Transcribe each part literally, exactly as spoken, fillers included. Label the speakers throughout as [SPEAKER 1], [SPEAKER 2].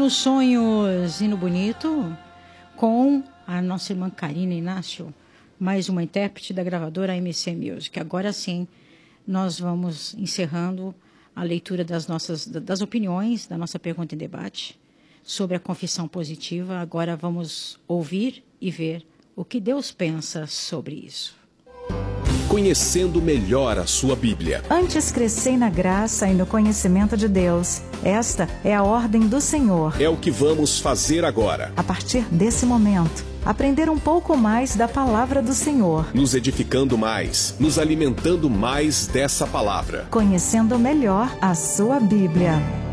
[SPEAKER 1] nos sonhos Hino Bonito com a nossa irmã Karina Inácio, mais uma intérprete da gravadora M C Music. Agora sim, nós vamos encerrando a leitura das nossas das opiniões, da nossa pergunta em debate sobre a confissão positiva. Agora vamos ouvir e ver o que Deus pensa sobre isso.
[SPEAKER 2] Conhecendo melhor a sua Bíblia.
[SPEAKER 3] Antes crescei na graça e no conhecimento de Deus. Esta é a ordem do Senhor.
[SPEAKER 2] É o que vamos fazer agora.
[SPEAKER 3] A partir desse momento, aprender um pouco mais da palavra do Senhor.
[SPEAKER 2] Nos edificando mais, nos alimentando mais dessa palavra.
[SPEAKER 3] Conhecendo melhor a sua Bíblia.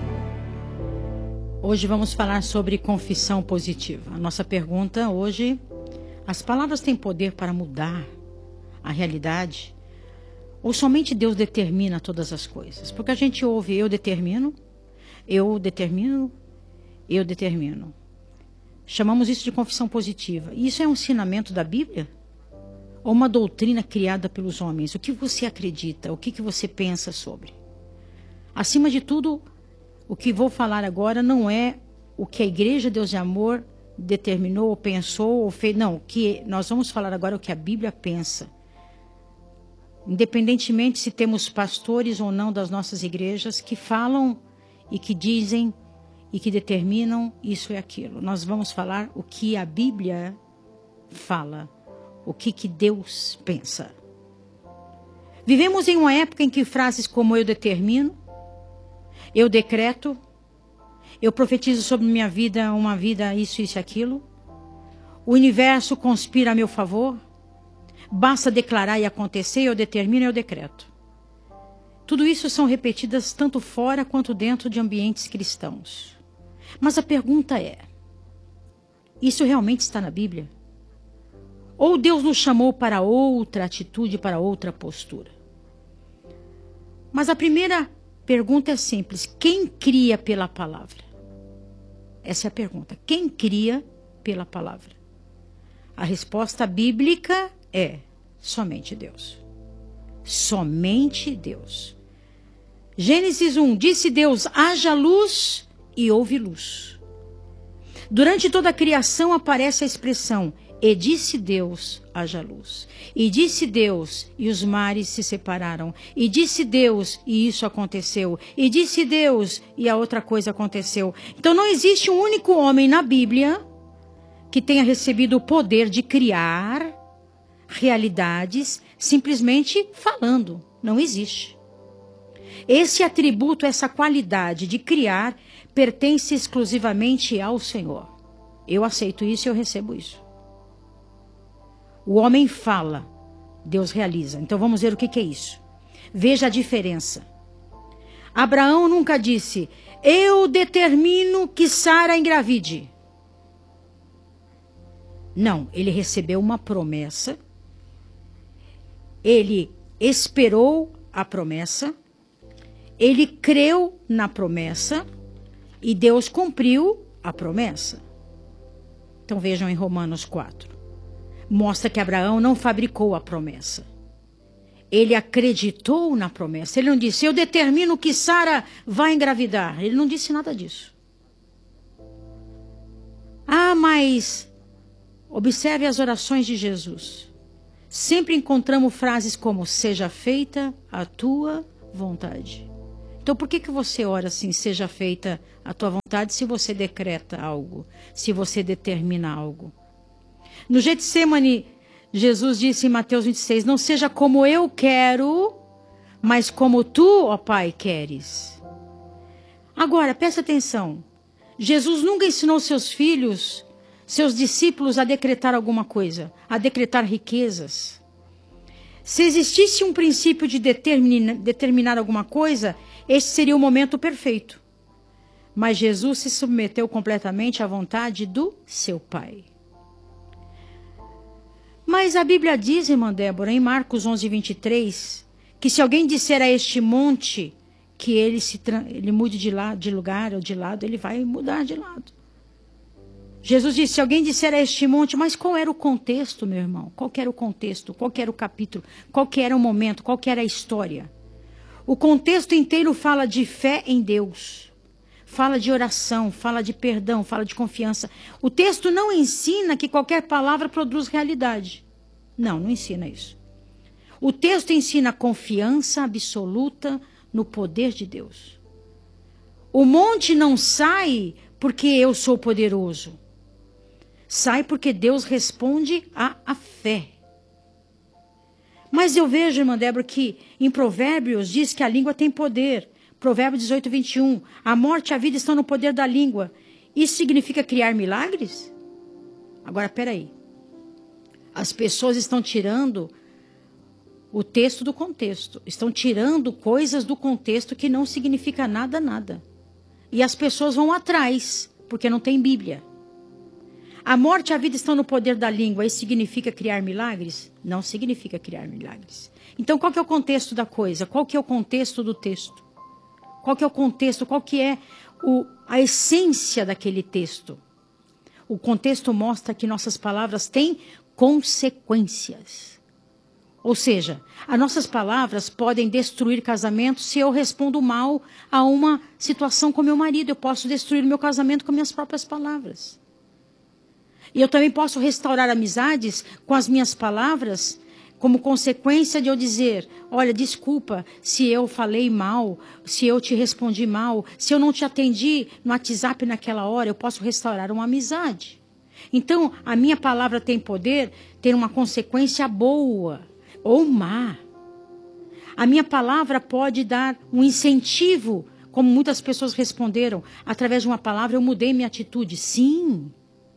[SPEAKER 1] Hoje vamos falar sobre confissão positiva. A nossa pergunta hoje: as palavras têm poder para mudar a realidade? Ou somente Deus determina todas as coisas? Porque a gente ouve, eu determino, eu determino, eu determino. Chamamos isso de confissão positiva. E isso é um ensinamento da Bíblia? Ou uma doutrina criada pelos homens? O que você acredita? O que, que você pensa sobre? Acima de tudo, o que vou falar agora não é o que a Igreja Deus de Amor determinou, ou pensou, ou fez. Não, o que nós vamos falar agora é o que a Bíblia pensa. Independentemente se temos pastores ou não das nossas igrejas que falam e que dizem e que determinam isso e aquilo. Nós vamos falar o que a Bíblia fala, o que, que Deus pensa. Vivemos em uma época em que frases como eu determino, eu decreto, eu profetizo sobre minha vida, uma vida isso, isso e aquilo, o universo conspira a meu favor, basta declarar e acontecer, eu determino e eu decreto. Tudo isso são repetidas tanto fora quanto dentro de ambientes cristãos. Mas a pergunta é: isso realmente está na Bíblia? Ou Deus nos chamou para outra atitude, para outra postura? Mas a primeira pergunta é simples: quem cria pela palavra? Essa é a pergunta. Quem cria pela palavra? A resposta bíblica é somente Deus. Somente Deus. Gênesis um, disse Deus, haja luz e houve luz. Durante toda a criação aparece a expressão, e disse Deus, haja luz. E disse Deus, e os mares se separaram. E disse Deus, e isso aconteceu. E disse Deus, e a outra coisa aconteceu. Então não existe um único homem na Bíblia que tenha recebido o poder de criar realidades simplesmente falando. Não existe. Esse atributo, essa qualidade de criar, pertence exclusivamente ao Senhor. Eu aceito isso e eu recebo isso. O homem fala, Deus realiza. Então vamos ver o que, que é isso. Veja a diferença. Abraão nunca disse, eu determino que Sara engravide. Não, ele recebeu uma promessa. Ele esperou a promessa, ele creu na promessa e Deus cumpriu a promessa. Então vejam em Romanos quatro. Mostra que Abraão não fabricou a promessa. Ele acreditou na promessa. Ele não disse, eu determino que Sara vai engravidar. Ele não disse nada disso. Ah, mas observe as orações de Jesus. Sempre encontramos frases como, seja feita a tua vontade. Então por que, que você ora assim, seja feita a tua vontade, se você decreta algo, se você determina algo? No Getsemane, Jesus disse em Mateus vinte e seis, não seja como eu quero, mas como tu, ó Pai, queres. Agora, presta atenção. Jesus nunca ensinou seus filhos, seus discípulos a decretar alguma coisa, a decretar riquezas. Se existisse um princípio de determina, determinar alguma coisa, este seria o momento perfeito. Mas Jesus se submeteu completamente à vontade do seu Pai. Mas a Bíblia diz, irmã Débora, em Marcos onze, vinte e três, que se alguém disser a este monte que ele, se, ele mude de, lado, de lugar ou de lado, ele vai mudar de lado. Jesus disse, se alguém disser a este monte, mas qual era o contexto, meu irmão? Qual era o contexto? Qual era o capítulo? Qual era o momento? Qual era a história? O contexto inteiro fala de fé em Deus. fala de oração, fala de perdão, fala de confiança. O texto não ensina que qualquer palavra produz realidade. Não, não ensina isso. O texto ensina confiança absoluta no poder de Deus. O monte não sai porque eu sou poderoso. Sai porque Deus responde à, à fé. Mas eu vejo, irmã Débora, que em Provérbios diz que a língua tem poder. Provérbios dezoito, vinte e um. A morte e a vida estão no poder da língua. Isso significa criar milagres? Agora, peraí. As pessoas estão tirando o texto do contexto. Estão tirando coisas do contexto que não significa nada, nada. E as pessoas vão atrás, porque não tem Bíblia. A morte e a vida estão no poder da língua. Isso significa criar milagres? Não significa criar milagres. Então, qual que é o contexto da coisa? Qual que é o contexto do texto? Qual que é o contexto? Qual que é o, a essência daquele texto? O contexto mostra que nossas palavras têm consequências. Ou seja, as nossas palavras podem destruir casamentos se eu respondo mal a uma situação com meu marido. Eu posso destruir o meu casamento com minhas próprias palavras. E eu também posso restaurar amizades com as minhas palavras, como consequência de eu dizer, olha, desculpa se eu falei mal, se eu te respondi mal, se eu não te atendi no WhatsApp naquela hora, eu posso restaurar uma amizade. Então, a minha palavra tem poder, ter uma consequência boa ou má. A minha palavra pode dar um incentivo, como muitas pessoas responderam, através de uma palavra eu mudei minha atitude. Sim.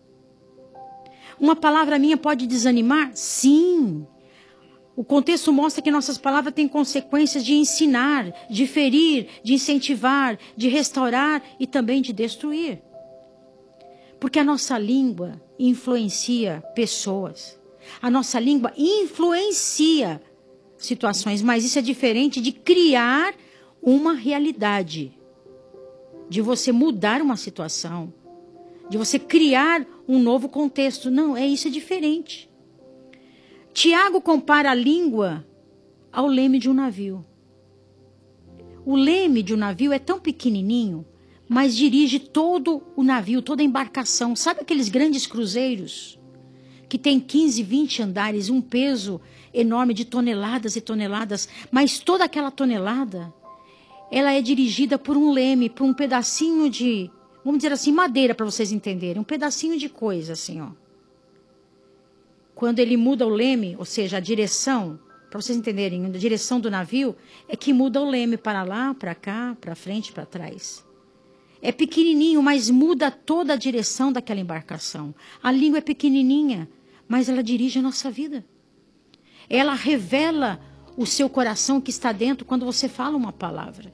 [SPEAKER 1] Uma palavra minha pode desanimar? Sim. O contexto mostra que nossas palavras têm consequências de ensinar, de ferir, de incentivar, de restaurar e também de destruir. Porque a nossa língua influencia pessoas. A nossa língua influencia situações, mas isso é diferente de criar uma realidade. De você mudar uma situação. De você criar um novo contexto. Não, é isso é diferente. Tiago compara a língua ao leme de um navio. O leme de um navio é tão pequenininho, mas dirige todo o navio, toda a embarcação. Sabe aqueles grandes cruzeiros que tem quinze, vinte andares, um peso enorme de toneladas e toneladas, mas toda aquela tonelada, ela é dirigida por um leme, por um pedacinho de, vamos dizer assim, madeira, para vocês entenderem, um pedacinho de coisa assim, ó. Quando ele muda o leme, ou seja, a direção, para vocês entenderem, a direção do navio é que muda o leme para lá, para cá, para frente, para trás. É pequenininho, mas muda toda a direção daquela embarcação. A língua é pequenininha, mas ela dirige a nossa vida. Ela revela o seu coração que está dentro quando você fala uma palavra.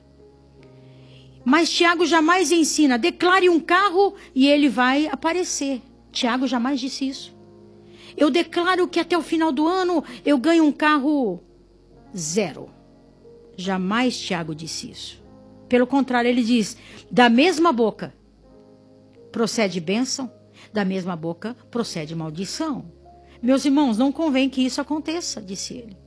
[SPEAKER 1] Mas Tiago jamais ensina, declare um carro e ele vai aparecer. Tiago jamais disse isso. Eu declaro que até o final do ano eu ganho um carro zero. Jamais Tiago disse isso. Pelo contrário, ele diz, da mesma boca procede bênção, da mesma boca procede maldição. Meus irmãos, não convém que isso aconteça, disse ele.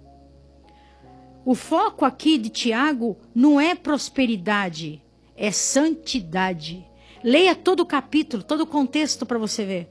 [SPEAKER 1] O foco aqui de Tiago não é prosperidade, é santidade. Leia todo o capítulo, todo o contexto para você ver.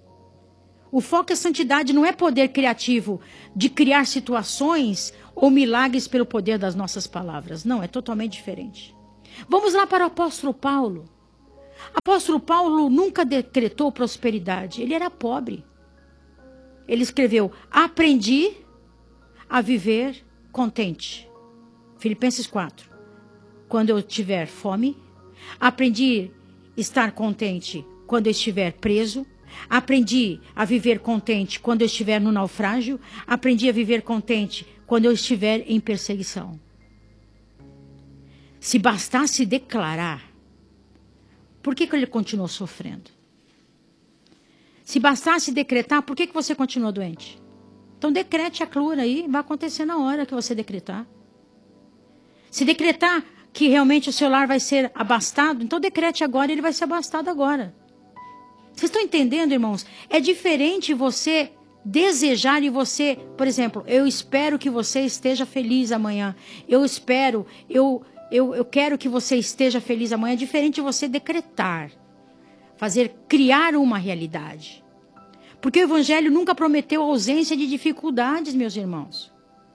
[SPEAKER 1] O foco é santidade, não é poder criativo de criar situações ou milagres pelo poder das nossas palavras. Não, é totalmente diferente. Vamos lá para o apóstolo Paulo. O apóstolo Paulo nunca decretou prosperidade. Ele era pobre. Ele escreveu, aprendi a viver contente. Filipenses quatro. Quando eu tiver fome, aprendi a estar contente quando eu estiver preso. Aprendi a viver contente quando eu estiver no naufrágio. Aprendi a viver contente quando eu estiver em perseguição. Se bastasse declarar, por que, que ele continuou sofrendo? Se bastasse decretar, por que, que você continua doente? Então decrete a cura aí, vai acontecer na hora que você decretar. Se decretar que realmente o seu lar vai ser abastado, então decrete agora, ele vai ser abastado agora. Vocês estão entendendo, irmãos? É diferente você desejar e você, por exemplo, eu espero que você esteja feliz amanhã. Eu espero, eu, eu, eu quero que você esteja feliz amanhã, é diferente de você decretar, fazer, criar uma realidade. Porque o Evangelho nunca prometeu ausência de dificuldades, meus irmãos.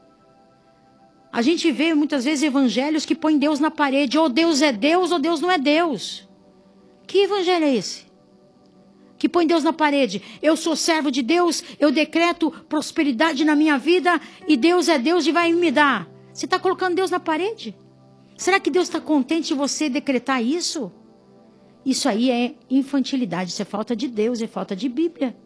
[SPEAKER 1] A gente vê muitas vezes evangelhos que põem Deus na parede. Ou Deus é Deus, ou Deus não é Deus. Que evangelho é esse? Que põe Deus na parede. Eu sou servo de Deus, eu decreto prosperidade na minha vida e Deus é Deus e vai me dar. Você está colocando Deus na parede? Será que Deus está contente de você decretar isso? Isso aí é infantilidade, isso é falta de Deus, é falta de Bíblia.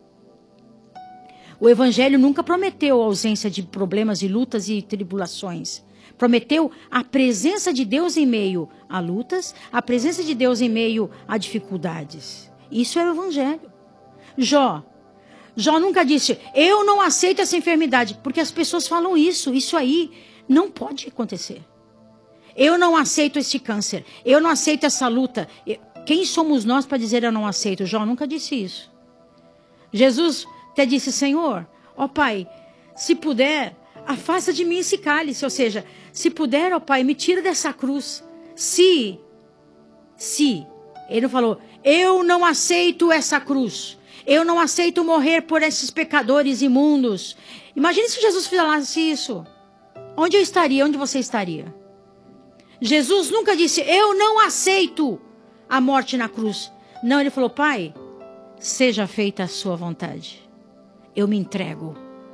[SPEAKER 1] O Evangelho nunca prometeu a ausência de problemas e lutas e tribulações. Prometeu a presença de Deus em meio a lutas, a presença de Deus em meio a dificuldades. Isso é o Evangelho. Jó. Jó nunca disse, eu não aceito essa enfermidade. Porque as pessoas falam isso. Isso aí não pode acontecer. Eu não aceito esse câncer. Eu não aceito essa luta. Quem somos nós para dizer eu não aceito? Jó nunca disse isso. Jesus até disse, Senhor, ó Pai, se puder, afasta de mim esse cálice. Ou seja, se puder, ó Pai, me tira dessa cruz. Se, se, ele não falou, eu não aceito essa cruz. Eu não aceito morrer por esses pecadores imundos. Imagine se Jesus falasse isso. Onde eu estaria? Onde você estaria? Jesus nunca disse, eu não aceito a morte na cruz. Não, ele falou, Pai, seja feita a sua vontade. Eu me entrego.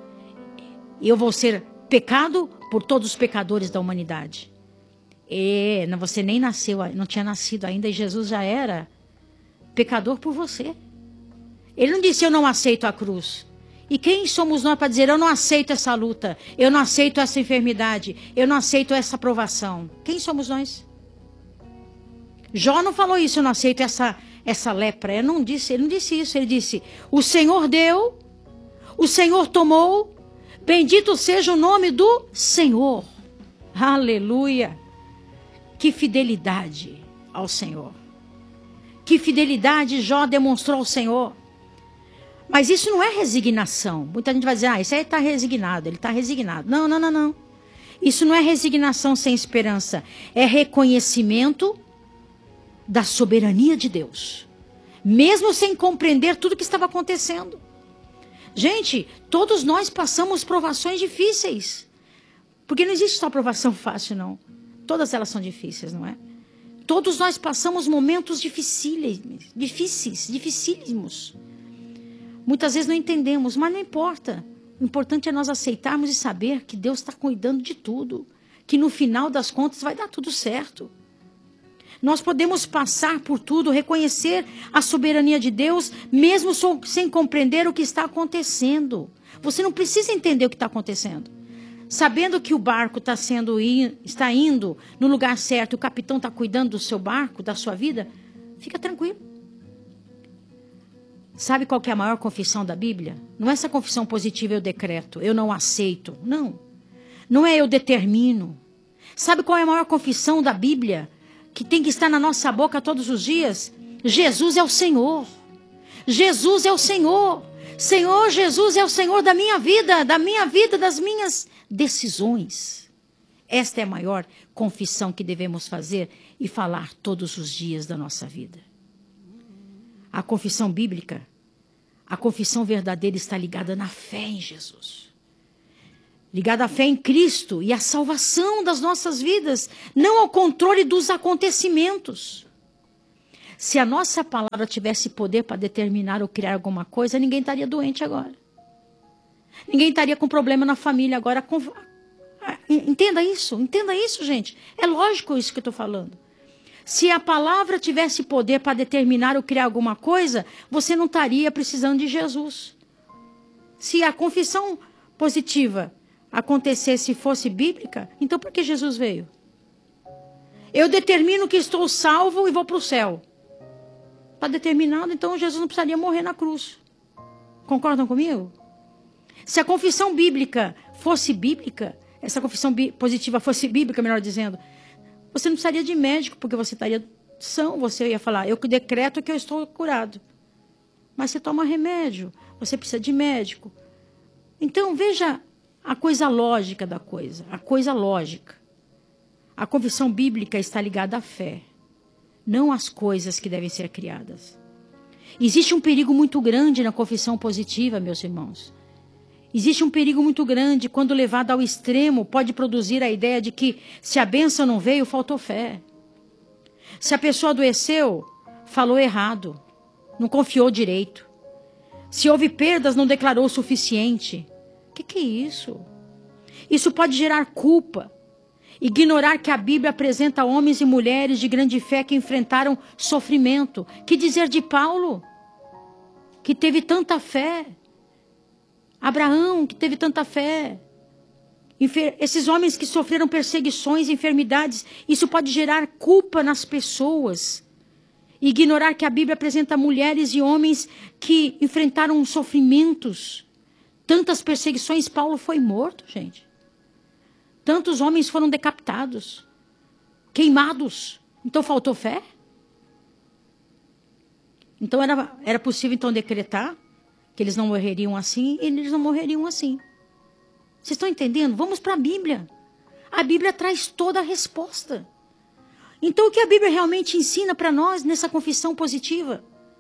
[SPEAKER 1] Eu vou ser pecado por todos os pecadores da humanidade. E não, você nem nasceu, não tinha nascido ainda, e Jesus já era pecador por você. Ele não disse, eu não aceito a cruz. E quem somos nós para dizer, eu não aceito essa luta, eu não aceito essa enfermidade, eu não aceito essa provação? Quem somos nós? Jó não falou isso, eu não aceito essa, essa lepra. Ele não disse, ele não disse isso, ele disse, o Senhor deu, o Senhor tomou, bendito seja o nome do Senhor. Aleluia. Que fidelidade ao Senhor. Que fidelidade Jó demonstrou ao Senhor. Mas isso não é resignação. Muita gente vai dizer, ah, isso aí está resignado, ele está resignado. Não, não, não, não. Isso não é resignação sem esperança. É reconhecimento da soberania de Deus. Mesmo sem compreender tudo o que estava acontecendo. Gente, todos nós passamos provações difíceis. Porque não existe só provação fácil, não. Todas elas são difíceis, não é? Todos nós passamos momentos difíceis, difíceis, dificílimos. Muitas vezes não entendemos, mas não importa. O importante é nós aceitarmos e saber que Deus está cuidando de tudo. Que no final das contas vai dar tudo certo. Nós podemos passar por tudo, reconhecer a soberania de Deus, mesmo sem compreender o que está acontecendo. Você não precisa entender o que está acontecendo. Sabendo que o barco está sendo, está indo no lugar certo, o capitão está cuidando do seu barco, da sua vida, fica tranquilo. Sabe qual que é a maior confissão da Bíblia? Não é essa confissão positiva, eu decreto, eu não aceito. Não. Não é eu determino. Sabe qual é a maior confissão da Bíblia? Que tem que estar na nossa boca todos os dias? Jesus é o Senhor. Jesus é o Senhor. Senhor Jesus é o Senhor da minha vida, da minha vida, das minhas decisões. Esta é a maior confissão que devemos fazer e falar todos os dias da nossa vida. A confissão bíblica, a confissão verdadeira está ligada na fé em Jesus. Ligada à fé em Cristo e à salvação das nossas vidas, não ao controle dos acontecimentos. Se a nossa palavra tivesse poder para determinar ou criar alguma coisa, ninguém estaria doente agora. Ninguém estaria com problema na família agora. Entenda isso, entenda isso, gente. É lógico isso que eu estou falando. Se a palavra tivesse poder para determinar ou criar alguma coisa, você não estaria precisando de Jesus. Se a confissão positiva acontecesse e fosse bíblica, então por que Jesus veio? Eu determino que estou salvo e vou para o céu. Está determinado, então Jesus não precisaria morrer na cruz. Concordam comigo? Se a confissão bíblica fosse bíblica, essa confissão positiva fosse bíblica, melhor dizendo, você não precisaria de médico, porque você estaria são, você ia falar, eu decreto que eu estou curado. Mas você toma remédio, você precisa de médico. Então, veja a coisa lógica da coisa, a coisa lógica. A confissão bíblica está ligada à fé, não às coisas que devem ser criadas. Existe um perigo muito grande na confissão positiva, meus irmãos. Existe um perigo muito grande quando levado ao extremo, pode produzir a ideia de que se a bênção não veio, faltou fé. Se a pessoa adoeceu, falou errado, não confiou direito. Se houve perdas, não declarou o suficiente. O que, que é isso? Isso pode gerar culpa. Ignorar que a Bíblia apresenta homens e mulheres de grande fé que enfrentaram sofrimento. Que dizer de Paulo, que teve tanta fé? Abraão, que teve tanta fé? Enfer- Esses homens que sofreram perseguições, enfermidades, isso pode gerar culpa nas pessoas. Ignorar que a Bíblia apresenta mulheres e homens que enfrentaram sofrimentos. Tantas perseguições, Paulo foi morto, gente. Tantos homens foram decapitados, queimados. Então faltou fé? Então era, era possível então decretar que eles não morreriam assim, e eles não morreriam assim. Vocês estão entendendo? Vamos para a Bíblia. A Bíblia traz toda a resposta. Então o que a Bíblia realmente ensina para nós nessa confissão positiva?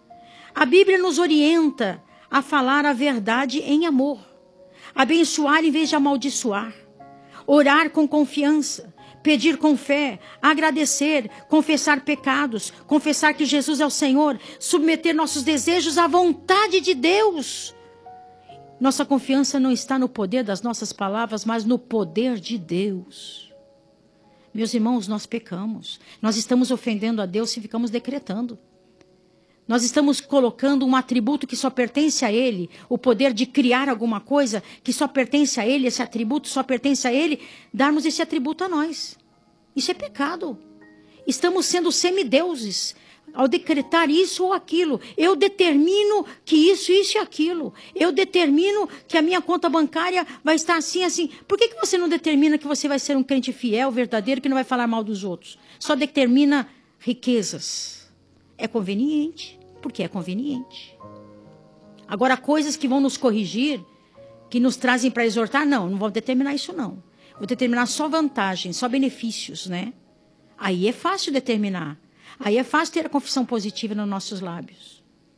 [SPEAKER 1] A Bíblia nos orienta a falar a verdade em amor, abençoar em vez de amaldiçoar, orar com confiança, pedir com fé, agradecer, confessar pecados, confessar que Jesus é o Senhor, submeter nossos desejos à vontade de Deus. Nossa confiança não está no poder das nossas palavras, mas no poder de Deus. Meus irmãos, nós pecamos. Nós estamos ofendendo a Deus se ficamos decretando. Nós estamos colocando um atributo que só pertence a Ele, o poder de criar alguma coisa que só pertence a Ele, esse atributo só pertence a Ele, darmos esse atributo a nós. Isso é pecado. Estamos sendo semideuses ao decretar isso ou aquilo. Eu determino que isso, isso e aquilo. Eu determino que a minha conta bancária vai estar assim, assim. Por que que você não determina que você vai ser um crente fiel, verdadeiro, que não vai falar mal dos outros? Só determina riquezas. É conveniente, porque é conveniente. Agora, coisas que vão nos corrigir, que nos trazem para exortar, não, não vou determinar isso não. Vou determinar só vantagens, só benefícios, né? Aí é fácil determinar. Aí é fácil ter a confissão positiva nos nossos lábios.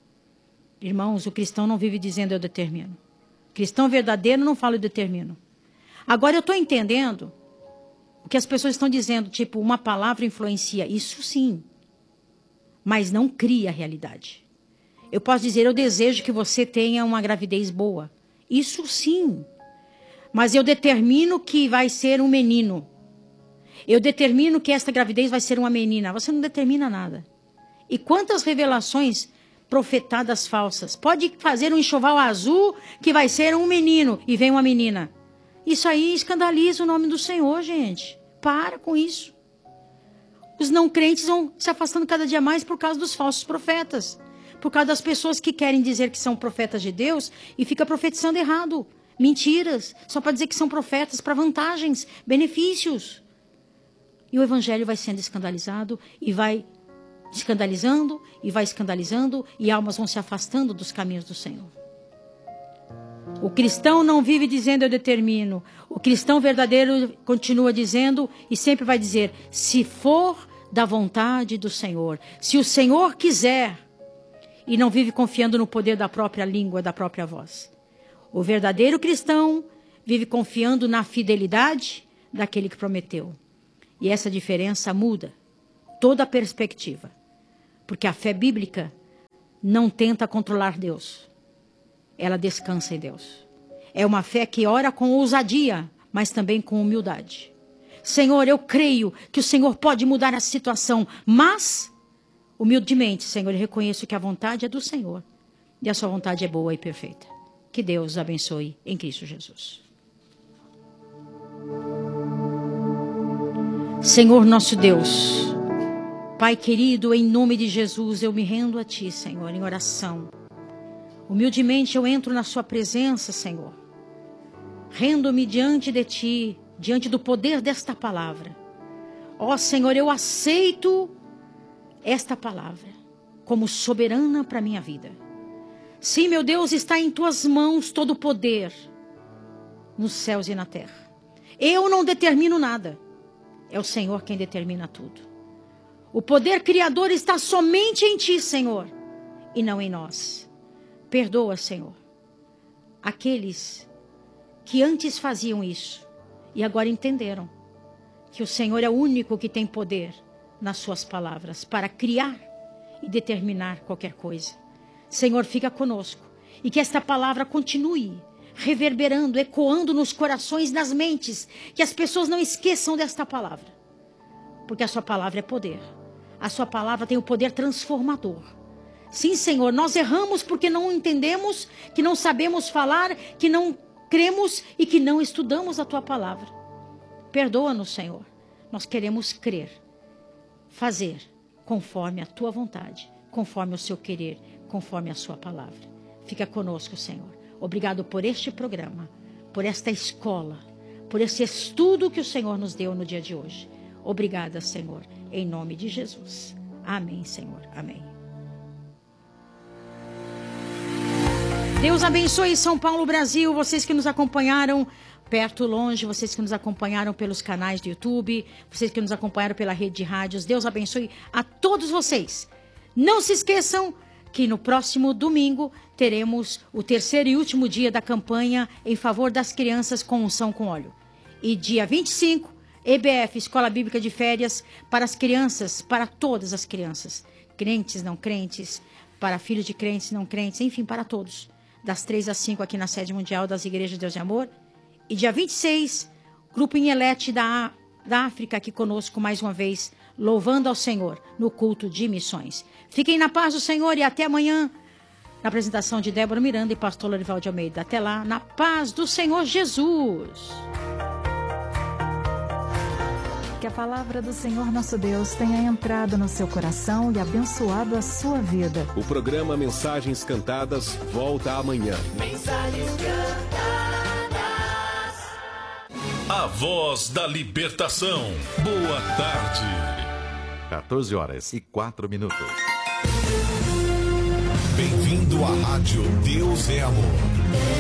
[SPEAKER 1] Irmãos, o cristão não vive dizendo eu determino. O cristão verdadeiro não fala eu determino. Agora eu estou entendendo o que as pessoas estão dizendo, tipo, uma palavra influencia. Isso sim. Mas não cria a realidade. Eu posso dizer, eu desejo que você tenha uma gravidez boa. Isso sim. Mas eu determino que vai ser um menino. Eu determino que esta gravidez vai ser uma menina. Você não determina nada. E quantas revelações profetadas falsas. Pode fazer um enxoval azul que vai ser um menino e vem uma menina. Isso aí escandaliza o nome do Senhor, gente. Para com isso. Os não crentes vão se afastando cada dia mais por causa dos falsos profetas. Por causa das pessoas que querem dizer que são profetas de Deus e fica profetizando errado. Mentiras. Só para dizer que são profetas para vantagens, benefícios. E o evangelho vai sendo escandalizado e vai escandalizando e vai escandalizando e almas vão se afastando dos caminhos do Senhor. O cristão não vive dizendo eu determino. O cristão verdadeiro continua dizendo e sempre vai dizer, se for da vontade do Senhor, se o Senhor quiser, e não vive confiando no poder da própria língua, da própria voz. O verdadeiro cristão vive confiando na fidelidade daquele que prometeu. E essa diferença muda toda a perspectiva. Porque a fé bíblica não tenta controlar Deus. Ela descansa em Deus. É uma fé que ora com ousadia, mas também com humildade. Senhor, eu creio que o Senhor pode mudar a situação, mas, humildemente, Senhor, eu reconheço que a vontade é do Senhor. E a sua vontade é boa e perfeita. Que Deus abençoe em Cristo Jesus. Senhor nosso Deus, Pai querido, em nome de Jesus, eu me rendo a Ti, Senhor, em oração. Humildemente eu entro na sua presença, Senhor. Rendo-me diante de Ti, diante do poder desta palavra. Ó Senhor, eu aceito esta palavra como soberana para a minha vida. Sim, meu Deus, está em Tuas mãos todo o poder, nos céus e na terra. Eu não determino nada. É o Senhor quem determina tudo. O poder criador está somente em ti, Senhor, e não em nós. Perdoa, Senhor, aqueles que antes faziam isso e agora entenderam que o Senhor é o único que tem poder nas suas palavras para criar e determinar qualquer coisa. Senhor, fica conosco e que esta palavra continue reverberando, ecoando nos corações, nas mentes, que as pessoas não esqueçam desta palavra, porque a sua palavra é poder. A sua palavra tem o poder transformador. Sim, Senhor, nós erramos porque não entendemos, que não sabemos falar, que não cremos e que não estudamos a tua palavra. Perdoa-nos, Senhor. Nós queremos crer, fazer conforme a tua vontade, conforme o seu querer, conforme a sua palavra. Fica conosco, Senhor. Obrigado por este programa, por esta escola, por esse estudo que o Senhor nos deu no dia de hoje. Obrigada, Senhor, em nome de Jesus. Amém, Senhor. Amém. Deus abençoe São Paulo, Brasil, vocês que nos acompanharam perto, longe, vocês que nos acompanharam pelos canais do YouTube, vocês que nos acompanharam pela rede de rádios. Deus abençoe a todos vocês. Não se esqueçam que no próximo domingo teremos o terceiro e último dia da campanha em favor das crianças com unção com óleo. E dia vinte e cinco, E B F, Escola Bíblica de Férias, para as crianças, para todas as crianças. Crentes, não crentes, para filhos de crentes, não crentes, enfim, para todos. Das três às cinco aqui na sede mundial das Igrejas de Deus e Amor. E dia vinte e seis, Grupo Inhelete da, da África aqui conosco mais uma vez, louvando ao Senhor no culto de missões. Fiquem na paz do Senhor e até amanhã na apresentação de Débora Miranda e pastor Lorival de Almeida. Até lá, na paz do Senhor Jesus.
[SPEAKER 3] Que a palavra do Senhor nosso Deus tenha entrado no seu coração e abençoado a sua vida.
[SPEAKER 2] O programa Mensagens Cantadas volta amanhã.
[SPEAKER 4] Mensagens cantadas.
[SPEAKER 5] A voz da libertação. Boa tarde.
[SPEAKER 6] quatorze horas e quatro minutos.
[SPEAKER 5] Bem-vindo à Rádio Deus é Amor.